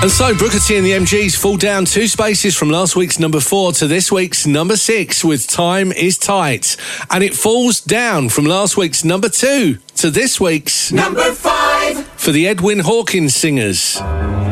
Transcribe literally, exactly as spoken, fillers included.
And so Booker T and the M Gs fall down two spaces from last week's number four to this week's number six with Time Is Tight. And it falls down from last week's number two to this week's number five for the Edwin Hawkins Singers.